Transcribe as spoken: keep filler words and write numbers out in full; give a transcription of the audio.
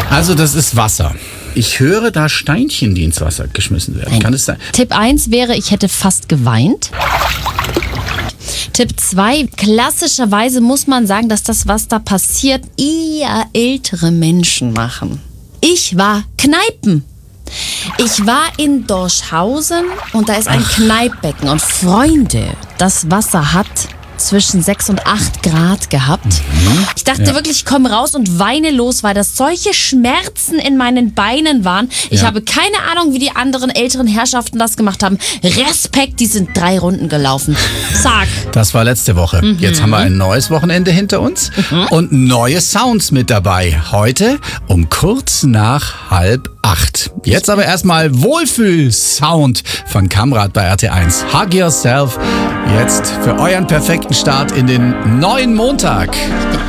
Also das ist Wasser. Ich höre da Steinchen, die ins Wasser geschmissen werden. Nein. Kann es sein? Tipp eins wäre, ich hätte fast geweint. Tipp zwei, klassischerweise muss man sagen, dass das, was da passiert, eher ältere Menschen machen. Ich war Kneipen. Ich war in Dorschhausen und da ist ein Ach. Kneippbecken. Und Freunde, das Wasser hat zwischen sechs und acht Grad gehabt. Mhm. Ich dachte Ja. wirklich, ich komme raus und weine los, weil das solche Schmerzen in meinen Beinen waren. Ich Ja. habe keine Ahnung, wie die anderen älteren Herrschaften das gemacht haben. Respekt, die sind drei Runden gelaufen. Zack. Das war letzte Woche. Mhm. Jetzt haben wir ein neues Wochenende hinter uns und neue Sounds mit dabei. Heute um kurz nach halb acht. Jetzt aber erstmal Wohlfühl-Sound von Kamrat bei R T eins. Hug Yourself. Jetzt für euren perfekten Start in den neuen Montag.